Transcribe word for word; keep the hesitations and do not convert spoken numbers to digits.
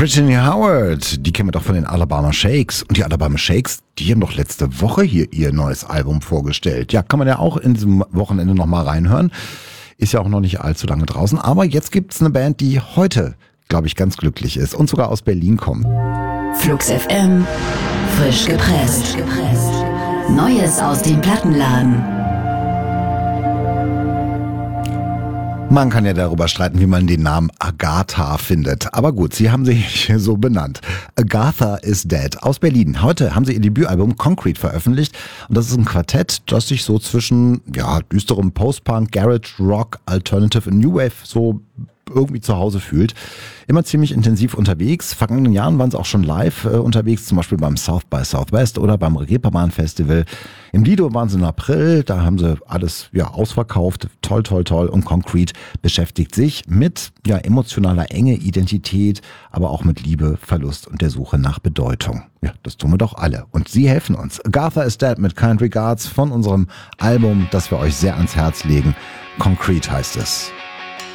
Brittany Howard, die kennen wir doch von den Alabama Shakes. Und die Alabama Shakes, die haben doch letzte Woche hier ihr neues Album vorgestellt. Ja, kann man ja auch in diesem Wochenende nochmal reinhören. Ist ja auch noch nicht allzu lange draußen. Aber jetzt gibt's eine Band, die heute, glaube ich, ganz glücklich ist und sogar aus Berlin kommt. Flux F M, frisch gepresst. Neues aus dem Plattenladen. Man kann ja darüber streiten, wie man den Namen Agatha findet. Aber gut, sie haben sich so benannt. Agatha is Dead aus Berlin. Heute haben sie ihr Debütalbum Concrete veröffentlicht. Und das ist ein Quartett, das sich so zwischen ja, düsterem Post-Punk, Garage, Rock, Alternative und New Wave so irgendwie zu Hause fühlt. Immer ziemlich intensiv unterwegs. Vergangenen Jahren waren sie auch schon live äh, unterwegs, zum Beispiel beim South by Southwest oder beim Reeperbahn Festival. Im Lido waren sie im April, da haben sie alles ja ausverkauft. Toll, toll, toll. Und Concrete beschäftigt sich mit ja emotionaler Enge, Identität, aber auch mit Liebe, Verlust und der Suche nach Bedeutung. Ja, das tun wir doch alle. Und sie helfen uns. Agatha is Dead mit Kind Regards von unserem Album, das wir euch sehr ans Herz legen. Concrete heißt es.